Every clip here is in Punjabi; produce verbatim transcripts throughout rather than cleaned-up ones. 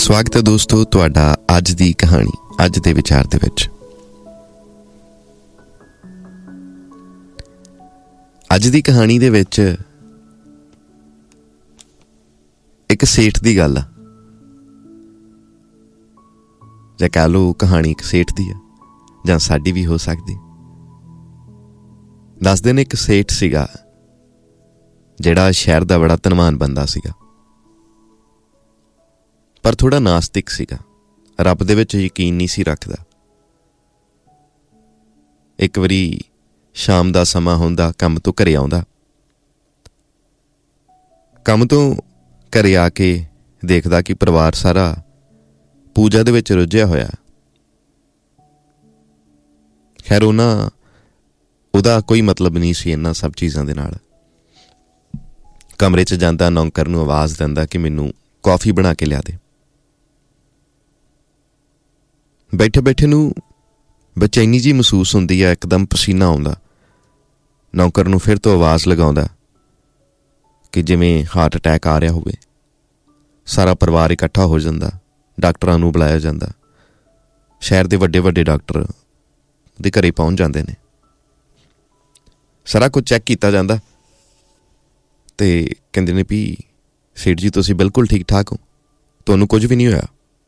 ਸਵਾਗਤ ਹੈ ਦੋਸਤੋ ਤੁਹਾਡਾ ਅੱਜ ਦੀ ਕਹਾਣੀ ਅੱਜ ਦੇ ਵਿਚਾਰ ਦੇ ਵਿੱਚ। ਅੱਜ ਦੀ ਕਹਾਣੀ ਦੇ ਵਿੱਚ ਇੱਕ ਸੇਠ ਦੀ ਗੱਲ ਆ, ਜਾਂ ਕਹਿ ਲਓ ਕਹਾਣੀ ਇੱਕ ਸੇਠ ਦੀ ਆ, ਜਾਂ ਸਾਡੀ ਵੀ ਹੋ ਸਕਦੀ। ਦੱਸਦੇ ਨੇ ਇੱਕ ਸੇਠ ਸੀਗਾ ਜਿਹੜਾ ਸ਼ਹਿਰ ਦਾ ਬੜਾ ਧਨਵਾਨ ਬੰਦਾ ਸੀਗਾ, ਪਰ ਥੋੜਾ ਨਾਸਤਿਕ ਸੀਗਾ, ਰੱਬ ਦੇ ਵਿੱਚ ਯਕੀਨ ਨਹੀਂ ਸੀ ਰੱਖਦਾ। ਇੱਕ ਵਾਰੀ ਸ਼ਾਮ ਦਾ ਸਮਾਂ ਹੁੰਦਾ, ਕੰਮ ਤੋਂ ਘਰੇ ਆਉਂਦਾ, ਕੰਮ ਤੋਂ ਘਰੇ ਆ ਕੇ ਦੇਖਦਾ ਕਿ ਪਰਿਵਾਰ ਸਾਰਾ ਪੂਜਾ ਦੇ ਵਿੱਚ ਰੁੱਝਿਆ ਹੋਇਆ। ਖੈਰ ਉਹਨਾਂ ਉਹਦਾ ਕੋਈ ਮਤਲਬ ਨਹੀਂ ਸੀ ਇਹਨਾਂ ਸਭ ਚੀਜ਼ਾਂ ਦੇ ਨਾਲ। ਕਮਰੇ 'ਚ ਜਾਂਦਾ, ਨੌਕਰ ਨੂੰ ਆਵਾਜ਼ ਦਿੰਦਾ ਕਿ ਮੈਨੂੰ ਕੌਫੀ ਬਣਾ ਕੇ ਲਿਆ ਦੇ। ਬੈਠੇ ਬੈਠੇ ਨੂੰ ਬੇਚੈਨੀ ਜਿਹੀ ਮਹਿਸੂਸ ਹੁੰਦੀ ਹੈ, ਇੱਕਦਮ ਪਸੀਨਾ ਆਉਂਦਾ। ਨੌਕਰ ਨੂੰ ਫਿਰ ਤੋਂ ਆਵਾਜ਼ ਲਗਾਉਂਦਾ ਕਿ ਜਿਵੇਂ ਹਾਰਟ ਅਟੈਕ ਆ ਰਿਹਾ ਹੋਵੇ। ਸਾਰਾ ਪਰਿਵਾਰ ਇਕੱਠਾ ਹੋ ਜਾਂਦਾ, ਡਾਕਟਰਾਂ ਨੂੰ ਬੁਲਾਇਆ ਜਾਂਦਾ। ਸ਼ਹਿਰ ਦੇ ਵੱਡੇ ਵੱਡੇ ਡਾਕਟਰ ਦੇ ਘਰੇ ਪਹੁੰਚ ਜਾਂਦੇ ਨੇ, ਸਾਰਾ ਕੁਝ ਚੈੱਕ ਕੀਤਾ ਜਾਂਦਾ ਤੇ ਕਹਿੰਦੇ ਨੇ ਵੀ ਸੇਠ ਜੀ ਤੁਸੀਂ ਬਿਲਕੁਲ ਠੀਕ ਠਾਕ ਹੋ, ਤੁਹਾਨੂੰ ਕੁਝ ਵੀ ਨਹੀਂ ਹੋਇਆ।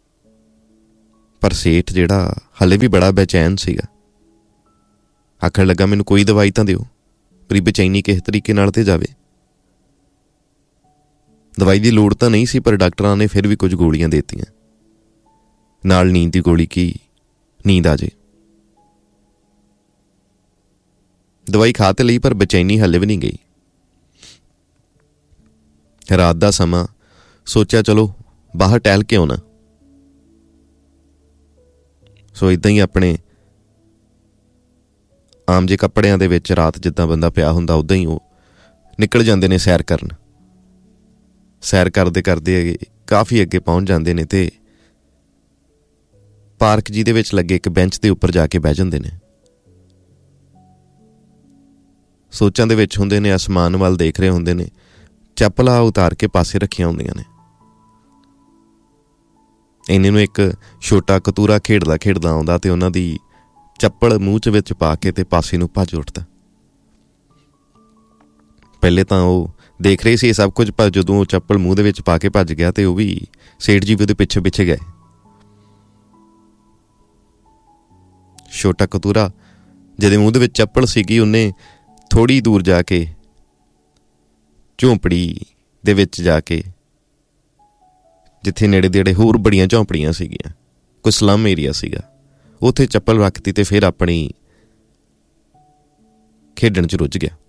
ਪਰ ਸੇਠ ਜਿਹੜਾ ਹਾਲੇ ਵੀ ਬੜਾ ਬੇਚੈਨ ਸੀਗਾ, ਆਖਣ ਲੱਗਾ ਮੈਨੂੰ ਕੋਈ ਦਵਾਈ ਤਾਂ ਦਿਓ, ਮੇਰੀ ਬੇਚੈਨੀ ਕਿਸੇ ਤਰੀਕੇ ਨਾਲ ਤੇ ਜਾਵੇ। ਦਵਾਈ ਦੀ ਲੋੜ ਤਾਂ ਨਹੀਂ ਸੀ, ਪਰ ਡਾਕਟਰਾਂ ਨੇ ਫਿਰ ਵੀ ਕੁਝ ਗੋਲੀਆਂ ਦੇ ਦਿੱਤੀਆਂ, ਨਾਲ ਨੀਂਦ ਦੀ ਗੋਲੀ ਕੀ ਨੀਂਦ ਆ ਜੇ। ਦਵਾਈ ਖਾ ਤੇ ਲਈ, ਪਰ ਬੇਚੈਨੀ ਹਾਲੇ ਵੀ ਨਹੀਂ ਗਈ। ਰਾਤ ਦਾ ਸਮਾਂ, ਸੋਚਿਆ ਚਲੋ ਬਾਹਰ ਟਹਿਲ ਕੇ ਆਉਣਾ। ਸੋ ਇੱਦਾਂ ਹੀ ਆਪਣੇ ਆਮ ਜਿਹੇ ਕੱਪੜਿਆਂ ਦੇ ਵਿੱਚ ਰਾਤ ਜਿੱਦਾਂ ਬੰਦਾ ਪਿਆ ਹੁੰਦਾ, ਉੱਦਾਂ ਹੀ ਉਹ ਨਿਕਲ ਜਾਂਦੇ ਨੇ ਸੈਰ ਕਰਨ। ਸੈਰ ਕਰਦੇ ਕਰਦੇ ਕਾਫੀ ਅੱਗੇ ਪਹੁੰਚ ਜਾਂਦੇ ਨੇ ਤੇ ਪਾਰਕ ਜੀ ਦੇ ਵਿੱਚ ਲੱਗੇ ਇੱਕ ਬੈਂਚ ਦੇ ਉੱਪਰ ਜਾ ਕੇ ਬਹਿ ਜਾਂਦੇ ਨੇ। ਸੋਚਾਂ ਦੇ ਵਿੱਚ ਹੁੰਦੇ ਨੇ, ਅਸਮਾਨ ਵੱਲ ਦੇਖ ਰਹੇ ਹੁੰਦੇ ਨੇ। ਚੱਪਲਾਂ ਉਤਾਰ ਕੇ ਪਾਸੇ ਰੱਖੀਆਂ ਹੁੰਦੀਆਂ ਨੇ। ਇੰਨੇ ਨੂੰ ਇੱਕ ਛੋਟਾ ਕਤੂਰਾ ਖੇਡਦਾ ਖੇਡਦਾ ਆਉਂਦਾ ਤੇ ਉਹਨਾਂ ਦੀ ਚੱਪਲ ਮੂੰਹ 'ਚ ਵਿੱਚ ਪਾ ਕੇ ਤੇ ਪਾਸੇ ਨੂੰ ਭੱਜ ਉੱਠਦਾ। ਪਹਿਲੇ ਤਾਂ ਉਹ ਦੇਖ ਰਹੇ ਸੀ ਇਹ ਸਭ ਕੁਝ, ਪਰ ਜਦੋਂ ਉਹ ਚੱਪਲ ਮੂੰਹ ਦੇ ਵਿੱਚ ਪਾ ਕੇ ਭੱਜ ਗਿਆ ਤੇ ਉਹ ਵੀ ਸੇਠ ਜੀ ਵੀ ਉਹਦੇ ਪਿੱਛੇ ਪਿੱਛੇ ਗਏ। ਛੋਟਾ ਕਤੂਰਾ ਜਿਹਦੇ ਮੂੰਹ ਦੇ ਵਿੱਚ ਚੱਪਲ ਸੀਗੀ, ਉਹਨੇ ਥੋੜ੍ਹੀ ਦੂਰ ਜਾ ਕੇ ਝੌਂਪੜੀ ਦੇ ਵਿੱਚ ਜਾ ਕੇ, ਜਿੱਥੇ ਨੇੜੇ ਨੇੜੇ ਹੋਰ ਬੜੀਆਂ ਝੌਂਪੜੀਆਂ ਸੀਗੀਆਂ, ਕੋਈ ਸਲਮ ਏਰੀਆ ਸੀਗਾ, ਉੱਥੇ ਚੱਪਲ ਰੱਖਤੀ ਤੇ ਫਿਰ ਆਪਣੀ ਖੇਡਣ 'ਚ ਰੁੱਝ ਗਿਆ।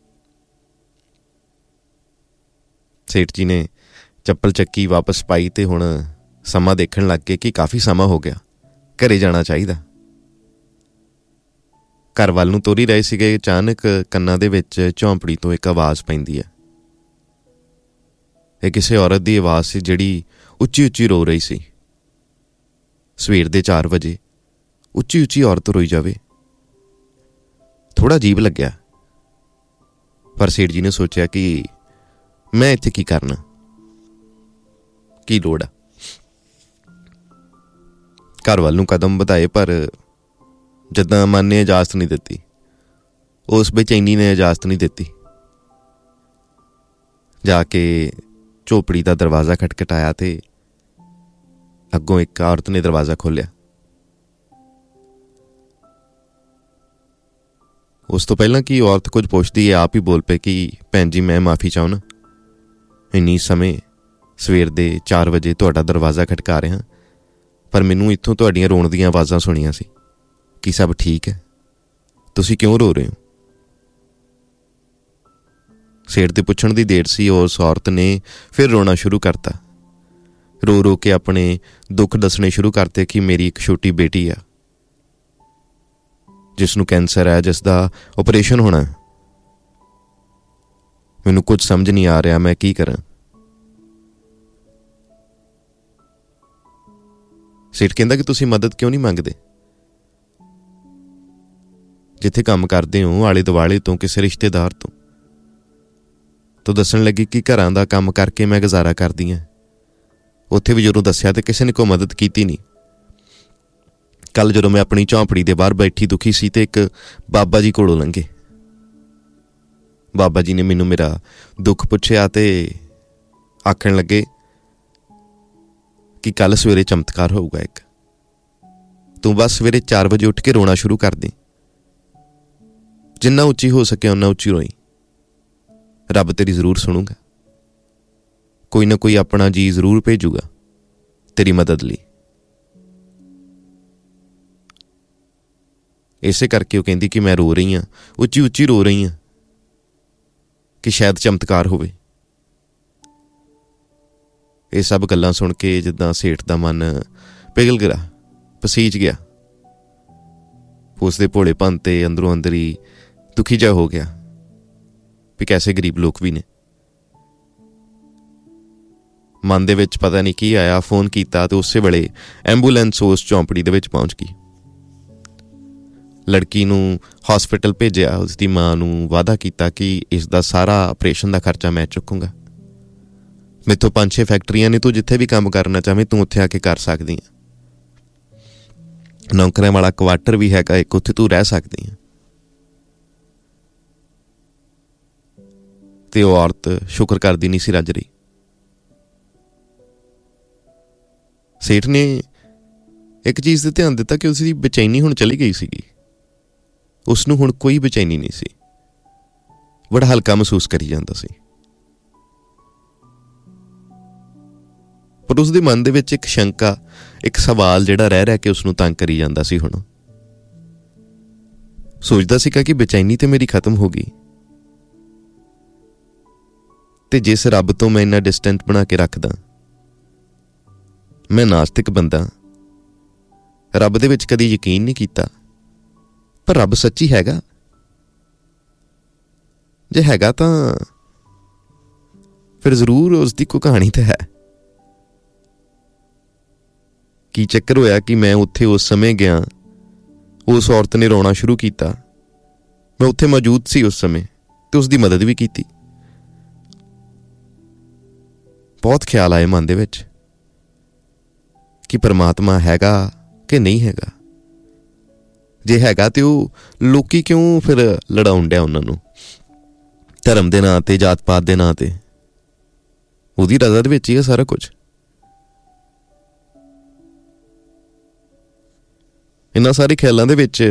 ਸੇਠ ਜੀ ਨੇ ਚੱਪਲ ਚੱਕੀ, ਵਾਪਸ ਪਾਈ ਤੇ ਹੁਣ ਸਮਾਂ ਦੇਖਣ ਲੱਗ ਗਏ ਕਿ ਕਾਫੀ ਸਮਾਂ ਹੋ ਗਿਆ, ਘਰੇ ਜਾਣਾ ਚਾਹੀਦਾ। ਘਰ ਵੱਲ ਨੂੰ ਤੋਰੀ ਰਹੇ ਸੀਗੇ, ਅਚਾਨਕ ਕੰਨਾਂ ਦੇ ਵਿੱਚ ਝੌਂਪੜੀ ਤੋਂ ਇੱਕ ਆਵਾਜ਼ ਪੈਂਦੀ ਹੈ। ਇਹ ਕਿਸੇ ਔਰਤ ਦੀ ਆਵਾਜ਼ ਸੀ ਜਿਹੜੀ ਉੱਚੀ ਉੱਚੀ ਰੋ ਰਹੀ ਸੀ। ਸਵੇਰ ਦੇ ਚਾਰ ਵਜੇ ਉੱਚੀ ਉੱਚੀ ਔਰਤ ਰੋਈ ਜਾਵੇ, ਥੋੜਾ ਅਜੀਬ ਲੱਗਿਆ। ਪਰ ਸੇਠ ਜੀ ਨੇ ਸੋਚਿਆ ਕਿ ਮੈਂ ਇੱਥੇ ਕੀ ਕਰਨਾ, ਕੀ ਲੋੜ ਆ। ਘਰ ਵੱਲ ਨੂੰ ਕਦਮ ਵਧਾਏ, ਪਰ ਜਿੱਦਾਂ ਮਨ ਨੇ ਇਜਾਜ਼ਤ ਨਹੀਂ ਦਿੱਤੀ, ਉਸ ਬੇਚੈਨੀ ਨੇ ਇਜਾਜ਼ਤ ਨਹੀਂ ਦਿੱਤੀ। ਜਾ ਕੇ ਝੋਪੜੀ ਦਾ ਦਰਵਾਜ਼ਾ ਖਟਖਟਾਇਆ ਤੇ ਅੱਗੋਂ ਇੱਕ ਔਰਤ ਨੇ ਦਰਵਾਜ਼ਾ ਖੋਲ੍ਹਿਆ। ਉਸ ਤੋਂ ਪਹਿਲਾਂ ਕਿ ਔਰਤ ਕੁਝ ਪੁੱਛਦੀ ਹੈ, ਆਪ ਹੀ ਬੋਲ ਪਏ ਕਿ ਭੈਣ ਜੀ ਮੈਂ ਮਾਫੀ ਚਾਹੁੰਦਾ, ਇੰਨੀ ਸਮੇਂ ਸਵੇਰ ਦੇ ਚਾਰ ਵਜੇ ਤੁਹਾਡਾ ਦਰਵਾਜ਼ਾ ਖਟਕਾ ਰਿਹਾ, ਪਰ ਮੈਨੂੰ ਇੱਥੋਂ ਤੁਹਾਡੀਆਂ ਰੋਣ ਦੀਆਂ ਆਵਾਜ਼ਾਂ ਸੁਣੀਆਂ ਸੀ। ਕੀ ਸਭ ਠੀਕ ਹੈ? ਤੁਸੀਂ ਕਿਉਂ ਰੋ ਰਹੇ ਹੋ? ਸੇਠ ਦੇ ਪੁੱਛਣ ਦੀ ਦੇਰ ਸੀ, ਉਸ ਔਰਤ ਨੇ ਫਿਰ ਰੋਣਾ ਸ਼ੁਰੂ ਕਰਤਾ। ਰੋ ਰੋ ਕੇ ਆਪਣੇ ਦੁੱਖ ਦੱਸਣੇ ਸ਼ੁਰੂ ਕਰਤੇ ਕਿ ਮੇਰੀ ਇੱਕ ਛੋਟੀ ਬੇਟੀ ਆ ਜਿਸ ਨੂੰ ਕੈਂਸਰ ਹੈ, ਜਿਸ ਦਾ ਆਪਰੇਸ਼ਨ ਹੋਣਾ। ਮੈਨੂੰ ਕੁਝ ਸਮਝ ਨਹੀਂ ਆ ਰਿਹਾ, ਮੈਂ ਕੀ ਕਰਾਂ। ਸੇਠ ਕਹਿੰਦਾ ਕਿ ਤੁਸੀਂ ਮਦਦ ਕਿਉਂ ਨਹੀਂ ਮੰਗਦੇ? ਜਿੱਥੇ ਕੰਮ ਕਰਦੇ ਹੋ ਆਲੇ ਦੁਆਲੇ ਤੋਂ ਕਿਸੇ ਰਿਸ਼ਤੇਦਾਰ ਤੋਂ ਤੋ ਦੱਸਣ ਲੱਗੀ ਕਿ ਘਰਾਂ ਦਾ ਕੰਮ ਕਰਕੇ ਮੈਂ ਗੁਜ਼ਾਰਾ ਕਰਦੀ ਹਾਂ। ਉੱਥੇ ਵੀ ਜਦੋਂ ਦੱਸਿਆ ਤਾਂ ਕਿਸੇ ਨੇ ਕੋਈ ਮਦਦ ਕੀਤੀ ਨਹੀਂ। ਕੱਲ੍ਹ ਜਦੋਂ ਮੈਂ ਆਪਣੀ ਝੌਂਪੜੀ ਦੇ ਬਾਹਰ ਬੈਠੀ ਦੁਖੀ ਸੀ ਤੇ ਇੱਕ ਬਾਬਾ ਜੀ ਕੋਲੋਂ ਲੰਘੇ। ਬਾਬਾ ਜੀ ਨੇ ਮੈਨੂੰ ਮੇਰਾ ਦੁੱਖ ਪੁੱਛਿਆ ਤੇ ਆਖਣ ਲੱਗੇ ਕਿ ਕੱਲ੍ਹ ਸਵੇਰੇ ਚਮਤਕਾਰ ਹੋਊਗਾ ਇੱਕ, ਤੂੰ ਬਸ ਸਵੇਰੇ ਚਾਰ ਵਜੇ ਉੱਠ ਕੇ ਰੋਣਾ ਸ਼ੁਰੂ ਕਰ ਦੇ, ਜਿੰਨਾ ਉੱਚੀ ਹੋ ਸਕੇ ਓਨਾ ਉੱਚੀ ਰੋਈ, ਰੱਬ ਤੇਰੀ ਜ਼ਰੂਰ ਸੁਣੂਗਾ, ਕੋਈ ਨਾ ਕੋਈ ਆਪਣਾ ਜੀ ਜ਼ਰੂਰ ਭੇਜੂਗਾ ਤੇਰੀ ਮਦਦ ਲਈ। ਇਸੇ ਕਰਕੇ ਉਹ ਕਹਿੰਦੀ ਕਿ ਮੈਂ ਰੋ ਰਹੀ ਹਾਂ, ਉੱਚੀ ਉੱਚੀ ਰੋ ਰਹੀ ਹਾਂ ਕਿ ਸ਼ਾਇਦ ਚਮਤਕਾਰ ਹੋਵੇ। ਇਹ ਸਭ ਗੱਲਾਂ ਸੁਣ ਕੇ ਜਿੱਦਾਂ ਸੇਠ ਦਾ ਮਨ ਪਿਘਲ ਗਿਆ, ਪਸੀਜ ਗਿਆ। ਉਸਦੇ ਭੋਲੇਪਨ ਤੇ ਅੰਦਰੋਂ ਅੰਦਰ ਹੀ ਦੁਖੀ ਜਿਹਾ ਹੋ ਗਿਆ ਵੀ ਕੈਸੇ ਗਰੀਬ ਲੋਕ ਵੀ ਨੇ। ਮਨ ਦੇ ਵਿੱਚ ਪਤਾ ਨਹੀਂ ਕੀ ਆਇਆ, ਫੋਨ ਕੀਤਾ ਤੇ ਉਸੇ ਵੇਲੇ ਐਂਬੂਲੈਂਸ ਉਸ ਝੌਂਪੜੀ ਦੇ ਵਿੱਚ ਪਹੁੰਚ ਗਈ। ਲੜਕੀ ਨੂੰ ਹਸਪੀਟਲ ਭੇਜਿਆ। ਉਸਦੀ ਮਾਂ ਨੂੰ ਵਾਅਦਾ ਕੀਤਾ ਕਿ ਇਸ ਦਾ ਸਾਰਾ ਆਪਰੇਸ਼ਨ ਦਾ ਖਰਚਾ ਮੈਂ ਚੁੱਕੂੰਗਾ। ਮੈਥੋਂ ਪੰਜ ਛੇ ਫੈਕਟਰੀਆਂ ਨੇ, ਤੂੰ ਜਿੱਥੇ ਵੀ ਕੰਮ ਕਰਨਾ ਚਾਹਵੇਂ ਤੂੰ ਉੱਥੇ ਆ ਕੇ ਕਰ ਸਕਦੀ ਹੈ। ਨੌਕਰੀਆਂ ਵਾਲਾ ਕੁਆਟਰ ਵੀ ਹੈਗਾ ਇੱਕ, ਉੱਥੇ ਤੂੰ ਰਹਿ ਸਕਦੀ ਹੈ। ਤੇ ਉਹ ਔਰਤ ਸ਼ੁਕਰ ਕਰਦੀ ਨਹੀਂ ਸੀ ਰੱਜ ਰਹੀ। ਸੇਠ ਨੇ ਇੱਕ ਚੀਜ਼ 'ਤੇ ਧਿਆਨ ਦਿੱਤਾ ਕਿ ਉਸਦੀ ਬੇਚੈਨੀ ਹੁਣ ਚਲੀ ਗਈ ਸੀਗੀ। ਉਸਨੂੰ ਹੁਣ ਕੋਈ ਬੇਚੈਨੀ ਨਹੀਂ ਸੀ, ਬੜਾ ਹਲਕਾ ਮਹਿਸੂਸ ਕਰੀ ਜਾਂਦਾ ਸੀ। ਪਰ ਉਸਦੇ ਮਨ ਦੇ ਵਿੱਚ ਇੱਕ ਸ਼ੰਕਾ, ਇੱਕ ਸਵਾਲ ਜਿਹੜਾ ਰਹਿ ਰਹਿ ਕੇ ਉਸਨੂੰ ਤੰਗ ਕਰੀ ਜਾਂਦਾ ਸੀ। ਹੁਣ ਸੋਚਦਾ ਸੀਗਾ ਕਿ ਬੇਚੈਨੀ ਤੇ ਮੇਰੀ ਖਤਮ ਹੋ ਗਈ, ਤੇ ਜਿਸ ਰੱਬ ਤੋਂ ਮੈਂ ਇੰਨਾ ਡਿਸਟੈਂਟ ਬਣਾ ਕੇ ਰੱਖਦਾ, ਮੈਂ ਨਾਸਤਿਕ ਬੰਦਾ, ਰੱਬ ਦੇ ਵਿੱਚ ਕਦੀ ਯਕੀਨ ਨਹੀਂ ਕੀਤਾ। ਪਰ ਰੱਬ ਸੱਚੀ ਹੈਗਾ? ਜੇ ਹੈਗਾ ਤਾਂ ਫਿਰ ਜ਼ਰੂਰ ਉਸਦੀ ਕੋਈ ਕਹਾਣੀ ਤਾਂ ਹੈ। ਕੀ ਚੱਕਰ ਹੋਇਆ ਕਿ ਮੈਂ ਉੱਥੇ ਉਸ ਸਮੇਂ ਗਿਆ, ਉਸ ਔਰਤ ਨੇ ਰੋਣਾ ਸ਼ੁਰੂ ਕੀਤਾ, ਮੈਂ ਉੱਥੇ ਮੌਜੂਦ ਸੀ ਉਸ ਸਮੇਂ ਤੇ ਉਸਦੀ ਮਦਦ ਵੀ ਕੀਤੀ। ਬਹੁਤ ਖਿਆਲ ਆਏ ਮਨ ਦੇ ਵਿੱਚ ਕਿ ਪਰਮਾਤਮਾ ਹੈਗਾ ਕਿ ਨਹੀਂ ਹੈਗਾ। ਜੇ ਹੈਗਾ ਤੇ ਉਹ ਲੋਕੀ ਕਿਉਂ ਫਿਰ ਲੜਾਉਣ ਡਿਆ ਉਹਨਾਂ ਨੂੰ ਧਰਮ ਦੇ ਨਾਂ ਤੇ, ਜਾਤ ਪਾਤ ਦੇ ਨਾਂ ਤੇ? ਉਹਦੀ ਰਜ਼ਾ ਦੇ ਵਿੱਚ ਹੀ ਹੈ ਸਾਰਾ ਕੁਝ। ਇਹਨਾਂ ਸਾਰੇ ਖਿਆਲਾਂ ਦੇ ਵਿੱਚ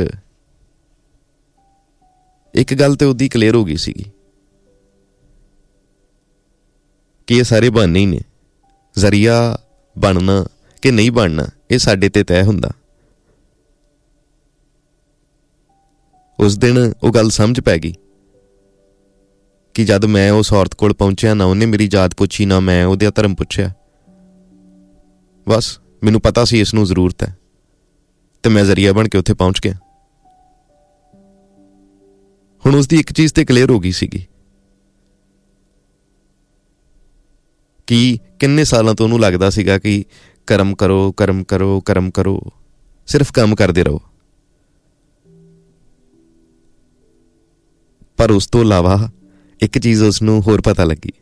ਇੱਕ ਗੱਲ ਤੇ ਉਹਦੀ ਕਲੀਅਰ ਹੋ ਗਈ ਸੀਗੀ ਕਿ ਇਹ ਸਾਰੇ ਬਹਾਨੇ ਹੀ ਨੇ। ਜ਼ਰੀਆ ਬਣਨਾ ਕਿ ਨਹੀਂ ਬਣਨਾ ਇਹ ਸਾਡੇ ਤੇ ਤੈਅ ਹੁੰਦਾ। ਉਸ ਦਿਨ ਉਹ ਗੱਲ ਸਮਝ ਪੈ ਗਈ ਕਿ ਜਦ ਮੈਂ ਉਸ ਔਰਤ ਕੋਲ ਪਹੁੰਚਿਆ, ਨਾ ਉਹਨੇ ਮੇਰੀ ਜਾਤ ਪੁੱਛੀ, ਨਾ ਮੈਂ ਉਹਦਾ ਧਰਮ ਪੁੱਛਿਆ। ਬਸ ਮੈਨੂੰ ਪਤਾ ਸੀ ਇਸ ਨੂੰ ਜ਼ਰੂਰਤ ਹੈ ਤੇ ਮੈਂ ਜ਼ਰੀਆ ਬਣ ਕੇ ਉੱਥੇ ਪਹੁੰਚ ਗਿਆ। ਹੁਣ ਉਸਦੀ ਇੱਕ ਚੀਜ਼ ਤੇ ਕਲੀਅਰ ਹੋ ਗਈ ਸੀਗੀ ਕਿ ਕਿੰਨੇ ਸਾਲਾਂ ਤੋਂ ਉਹਨੂੰ ਲੱਗਦਾ ਸੀਗਾ ਕਿ ਕਰਮ ਕਰੋ, ਕਰਮ ਕਰੋ, ਕਰਮ ਕਰੋ, ਸਿਰਫ ਕੰਮ ਕਰਦੇ ਰਹੋ। ਪਰ ਉਸ ਤੋਂ ਇਲਾਵਾ ਇੱਕ ਚੀਜ਼ ਉਸਨੂੰ ਹੋਰ ਪਤਾ ਲੱਗੀ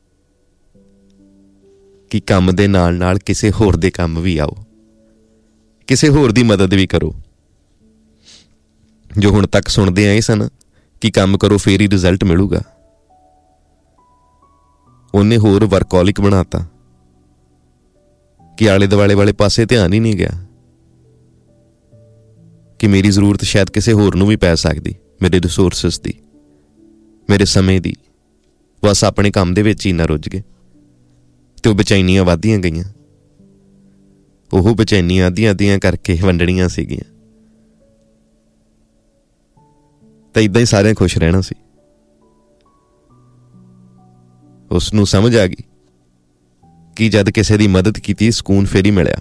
ਕਿ ਕੰਮ ਦੇ ਨਾਲ ਨਾਲ ਕਿਸੇ ਹੋਰ ਦੇ ਕੰਮ ਵੀ ਆਓ, ਕਿਸੇ ਹੋਰ ਦੀ ਮਦਦ ਵੀ ਕਰੋ। ਜੋ ਹੁਣ ਤੱਕ ਸੁਣਦੇ ਆਏ ਸਨ ਕਿ ਕੰਮ ਕਰੋ ਫੇਰ ਹੀ ਰਿਜ਼ਲਟ ਮਿਲੂਗਾ, ਉਹਨੇ ਹੋਰ ਵਰਕਹੋਲਿਕ ਬਣਾਤਾ ਕਿ ਆਲੇ ਦੁਆਲੇ ਵਾਲੇ ਪਾਸੇ ਧਿਆਨ ਹੀ ਨਹੀਂ ਗਿਆ ਕਿ ਮੇਰੀ ਜ਼ਰੂਰਤ ਸ਼ਾਇਦ ਕਿਸੇ ਹੋਰ ਨੂੰ ਵੀ ਪੈ ਸਕਦੀ, ਮੇਰੇ ਰਿਸੋਰਸਿਸ ਦੀ, ਮੇਰੇ ਸਮੇਂ ਦੀ। ਬਸ ਆਪਣੇ ਕੰਮ ਦੇ ਵਿੱਚ ਹੀ ਨਾ ਰੁੱਝ ਗਏ ਤੇ ਉਹ ਬੇਚੈਨੀਆਂ ਵੱਧਦੀਆਂ ਗਈਆਂ। ਉਹ ਬੇਚੈਨੀਆਂ ਅੱਧੀਆਂ ਅੱਧੀਆਂ ਕਰਕੇ ਵੰਡਣੀਆਂ ਸੀਗੀਆਂ ਤਾਂ ਏਦਾਂ ਹੀ ਸਾਰਿਆਂ ਖੁਸ਼ ਰਹਿਣਾ ਸੀ। ਉਸ ਨੂੰ ਸਮਝ ਆ ਗਈ ਕਿ ਜਦ ਕਿਸੇ ਦੀ ਮਦਦ ਕੀਤੀ ਸਕੂਨ ਫੇਰ ਹੀ ਮਿਲਿਆ।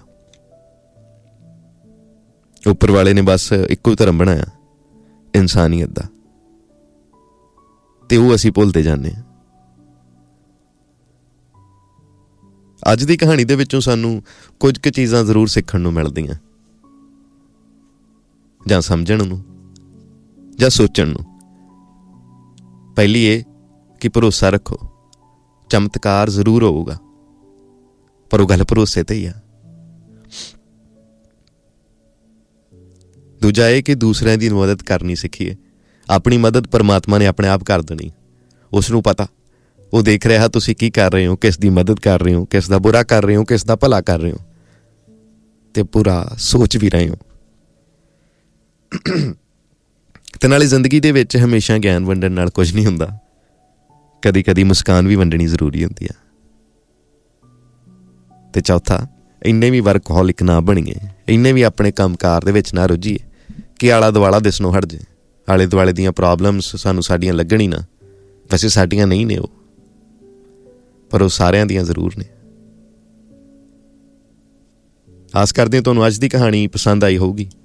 ਉੱਪਰ ਵਾਲੇ ਨੇ ਬਸ ਇੱਕੋ ਹੀ ਧਰਮ ਬਣਾਇਆ, ਇਨਸਾਨੀਅਤ ਦਾ, ਤੇ ਉਹ ਅਸੀਂ ਭੁੱਲਦੇ ਜਾਂਦੇ ਹਾਂ। ਅੱਜ ਦੀ ਕਹਾਣੀ ਦੇ ਵਿੱਚੋਂ ਸਾਨੂੰ ਕੁਝ ਕੁ ਚੀਜ਼ਾਂ ਜ਼ਰੂਰ ਸਿੱਖਣ ਨੂੰ ਮਿਲਦੀਆਂ, ਜਾਂ ਸਮਝਣ ਨੂੰ ਜਾਂ ਸੋਚਣ ਨੂੰ। ਪਹਿਲੀ ਇਹ ਕਿ ਭਰੋਸਾ ਰੱਖੋ, ਚਮਤਕਾਰ ਜ਼ਰੂਰ ਹੋਊਗਾ। ਪਰ ਉਹ ਗੱਲ ਭਰੋਸੇ ਤੇ ਹੀ ਆ। ਦੂਜਾ ਇਹ ਕਿ ਦੂਸਰਿਆਂ ਦੀ ਮਦਦ ਕਰਨੀ ਸਿੱਖੀਏ। ਆਪਣੀ ਮਦਦ ਪਰਮਾਤਮਾ ਨੇ ਆਪਣੇ ਆਪ ਕਰ ਦੇਣੀ। ਉਸ ਨੂੰ ਪਤਾ, ਉਹ ਦੇਖ ਰਿਹਾ ਤੁਸੀਂ ਕੀ ਕਰ ਰਹੇ ਹੋ, ਕਿਸ ਦੀ ਮਦਦ ਕਰ ਰਹੇ ਹੋ, ਕਿਸ ਦਾ ਬੁਰਾ ਕਰ ਰਹੇ ਹੋ, ਕਿਸ ਦਾ ਭਲਾ ਕਰ ਰਹੇ ਹੋ, ਤੇ ਪੂਰਾ ਸੋਚ ਵੀ ਰਹੇ ਹੋ। ਤੇ ਨਾਲੇ ਜ਼ਿੰਦਗੀ ਦੇ ਵਿੱਚ ਹਮੇਸ਼ਾ ਗਿਆਨ ਵੰਡਣ ਨਾਲ ਕੁਝ ਨਹੀਂ ਹੁੰਦਾ। ਕਦੀ ਕਦੀ ਮੁਸਕਾਨ ਵੀ ਵੰਡਣੀ ਜ਼ਰੂਰੀ ਹੁੰਦੀ ਆ। ਤੇ ਚੌਥਾ, ਇੰਨੇ ਵੀ ਵਰਕਹੋਲਿਕ ਨਾ ਬਣੀਏ, ਇੰਨੇ ਵੀ ਆਪਣੇ ਕੰਮਕਾਰ ਦੇ ਵਿੱਚ ਨਾ ਰੁੱਝੀਏ ਕਿ ਆਲਾ ਦੁਆਲਾ ਦਿਸਣੋਂ ਹਟ ਜੇ। ਆਲੇ ਦੁਆਲੇ ਦੀਆਂ ਪ੍ਰੋਬਲਮਸ ਸਾਨੂੰ ਸਾਡੀਆਂ ਲੱਗਣ ਹੀ ਨਾ। ਵੈਸੇ ਸਾਡੀਆਂ ਨਹੀਂ ਨੇ ਉਹ, ਪਰ ਉਹ ਸਾਰਿਆਂ ਦੀਆਂ ਜ਼ਰੂਰ ਨੇ। ਆਸ ਕਰਦੇ ਤੁਹਾਨੂੰ ਅੱਜ ਦੀ ਕਹਾਣੀ ਪਸੰਦ ਆਈ ਹੋਊਗੀ।